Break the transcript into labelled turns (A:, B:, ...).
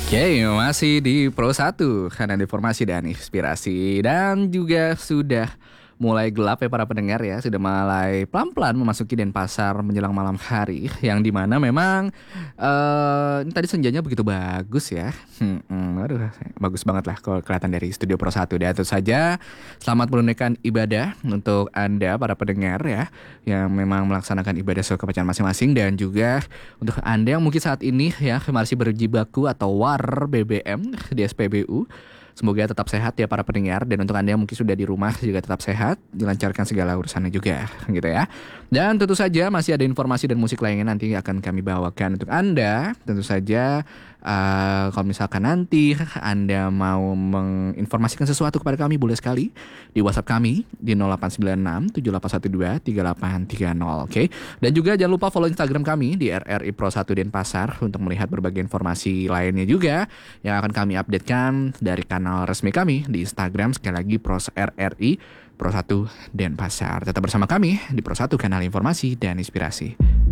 A: Oke, masih di Pro 1 karena informasi dan inspirasi dan juga sudah mulai gelap ya para pendengar ya, sudah mulai pelan-pelan memasuki Denpasar menjelang malam hari yang dimana memang ini tadi senjanya begitu bagus ya. Aduh, bagus banget lah kalau kelihatan dari Studio Pro 1. Dan tentu saja selamat menunaikan ibadah untuk Anda para pendengar ya yang memang melaksanakan ibadah sesuai kepercayaan masing-masing, dan juga untuk Anda yang mungkin saat ini ya masih berjibaku atau war BBM di SPBU. Semoga tetap sehat ya para pendengar, dan untuk Anda yang mungkin sudah di rumah juga tetap sehat, dilancarkan segala urusannya juga gitu ya. Dan tentu saja masih ada informasi dan musik lainnya nanti akan kami bawakan untuk Anda. Tentu saja kalau misalkan nanti Anda mau menginformasikan sesuatu kepada kami, boleh sekali di WhatsApp kami di 0896 7812 3830, oke? Dan juga jangan lupa follow Instagram kami di RRI Pro 1 Denpasar untuk melihat berbagai informasi lainnya juga yang akan kami updatekan dari kanal resmi kami di Instagram, sekali lagi RRI Pro 1 Denpasar. Tetap bersama kami di Pro 1, kanal informasi dan inspirasi.